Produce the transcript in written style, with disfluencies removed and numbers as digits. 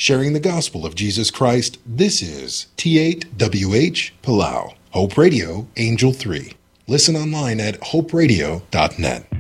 Sharing the gospel of Jesus Christ, this is T8WH Palau, Hope Radio, Angel 3. Listen online at hoperadio.net.